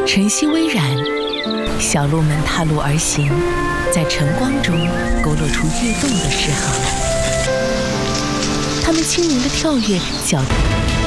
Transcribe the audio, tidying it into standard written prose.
晨曦微染，小鹿们踏路而行，在晨光中勾勒出跃动的诗行。它们轻灵的跳跃，脚。